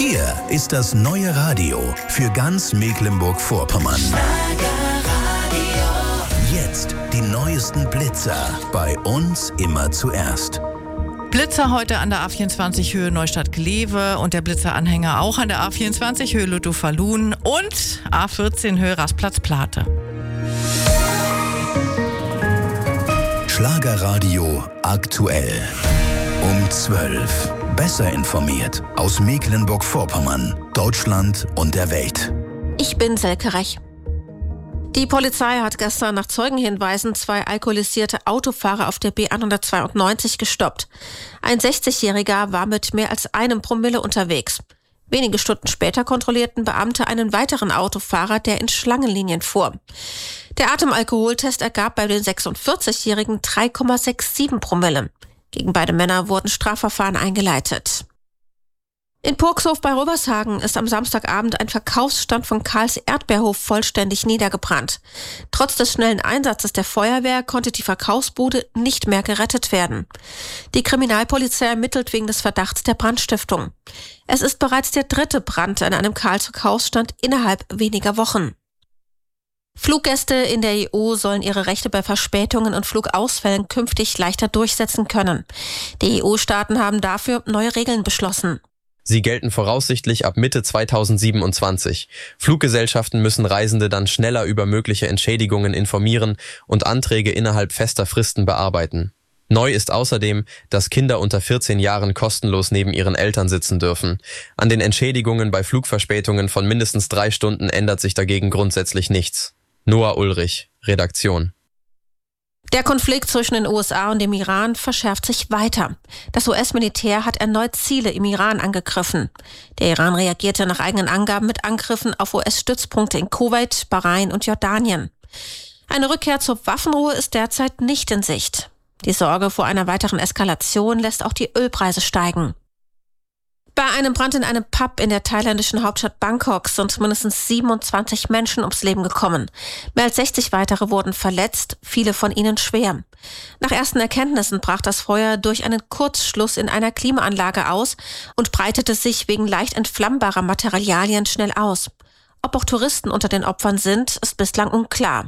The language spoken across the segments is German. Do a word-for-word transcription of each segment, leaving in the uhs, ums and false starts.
Hier ist das neue Radio für ganz Mecklenburg-Vorpommern. Jetzt die neuesten Blitzer. Bei uns immer zuerst. Blitzer heute an der A vierundzwanzig Höhe Neustadt-Glewe und der Blitzeranhänger auch an der A vierundzwanzig Höhe Lüttow-Falun und A vierzehn Höhe Rastplatz-Plate. Schlagerradio aktuell. Um zwölf. Besser informiert aus Mecklenburg-Vorpommern, Deutschland und der Welt. Ich bin Selke Rech. Die Polizei hat gestern nach Zeugenhinweisen zwei alkoholisierte Autofahrer auf der B hundertzweiundneunzig gestoppt. Ein sechzigjähriger war mit mehr als einem Promille unterwegs. Wenige Stunden später kontrollierten Beamte einen weiteren Autofahrer, der in Schlangenlinien fuhr. Der Atemalkoholtest ergab bei den sechsundvierzigjährigen drei Komma siebenundsechzig Promille. Gegen beide Männer wurden Strafverfahren eingeleitet. In Purkshof bei Röbershagen ist am Samstagabend ein Verkaufsstand von Karls Erdbeerhof vollständig niedergebrannt. Trotz des schnellen Einsatzes der Feuerwehr konnte die Verkaufsbude nicht mehr gerettet werden. Die Kriminalpolizei ermittelt wegen des Verdachts der Brandstiftung. Es ist bereits der dritte Brand an einem Karls Verkaufsstand innerhalb weniger Wochen. Fluggäste in der E U sollen ihre Rechte bei Verspätungen und Flugausfällen künftig leichter durchsetzen können. Die E U-Staaten haben dafür neue Regeln beschlossen. Sie gelten voraussichtlich ab Mitte zweitausendsiebenundzwanzig. Fluggesellschaften müssen Reisende dann schneller über mögliche Entschädigungen informieren und Anträge innerhalb fester Fristen bearbeiten. Neu ist außerdem, dass Kinder unter vierzehn Jahren kostenlos neben ihren Eltern sitzen dürfen. An den Entschädigungen bei Flugverspätungen von mindestens drei Stunden ändert sich dagegen grundsätzlich nichts. Noah Ulrich, Redaktion. Der Konflikt zwischen den U S A und dem Iran verschärft sich weiter. Das U S-Militär hat erneut Ziele im Iran angegriffen. Der Iran reagierte nach eigenen Angaben mit Angriffen auf U S-Stützpunkte in Kuwait, Bahrain und Jordanien. Eine Rückkehr zur Waffenruhe ist derzeit nicht in Sicht. Die Sorge vor einer weiteren Eskalation lässt auch die Ölpreise steigen. Bei einem Brand in einem Pub in der thailändischen Hauptstadt Bangkok sind mindestens siebenundzwanzig Menschen ums Leben gekommen. Mehr als sechzig weitere wurden verletzt, viele von ihnen schwer. Nach ersten Erkenntnissen brach das Feuer durch einen Kurzschluss in einer Klimaanlage aus und breitete sich wegen leicht entflammbarer Materialien schnell aus. Ob auch Touristen unter den Opfern sind, ist bislang unklar.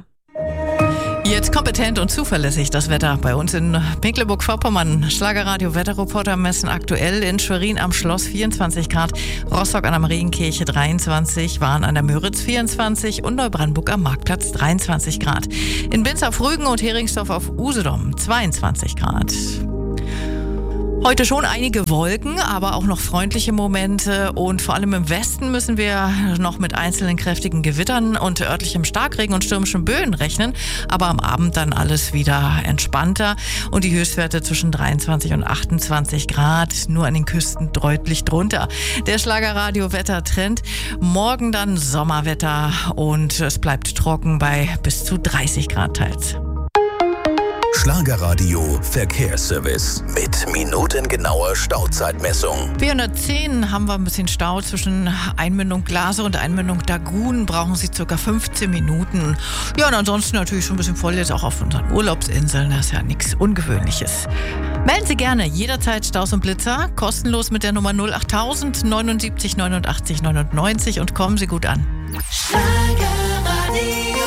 Jetzt kompetent und zuverlässig das Wetter bei uns in Mecklenburg-Vorpommern. Schlagerradio Wetterreporter messen aktuell in Schwerin am Schloss vierundzwanzig Grad, Rostock an der Marienkirche dreiundzwanzig, Wahn an der Müritz vierundzwanzig und Neubrandenburg am Marktplatz dreiundzwanzig Grad. In Binz auf Rügen und Heringsdorf auf Usedom zweiundzwanzig Grad. Heute schon einige Wolken, aber auch noch freundliche Momente und vor allem im Westen müssen wir noch mit einzelnen kräftigen Gewittern und örtlichem Starkregen und stürmischen Böen rechnen, aber am Abend dann alles wieder entspannter und die Höchstwerte zwischen dreiundzwanzig und achtundzwanzig Grad, nur an den Küsten deutlich drunter. Der Schlagerradio-Wettertrend, morgen dann Sommerwetter und es bleibt trocken bei bis zu dreißig Grad teils. Schlagerradio Verkehrsservice mit minutengenauer Stauzeitmessung. vierhundertzehn haben wir ein bisschen Stau zwischen Einmündung Glase und Einmündung Dagun. Brauchen Sie ca. fünfzehn Minuten. Ja, und ansonsten natürlich schon ein bisschen voll jetzt auch auf unseren Urlaubsinseln. Das ist ja nichts Ungewöhnliches. Melden Sie gerne jederzeit Staus und Blitzer. Kostenlos mit der Nummer null achttausend neunundsiebzig neunundachtzig neunundneunzig und kommen Sie gut an. Schlagerradio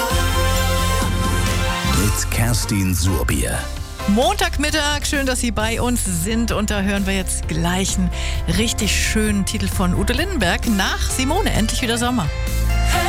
mit Kerstin Surbier. Montagmittag, schön, dass Sie bei uns sind und da hören wir jetzt gleich einen richtig schönen Titel von Ute Lindenberg nach Simone, endlich wieder Sommer.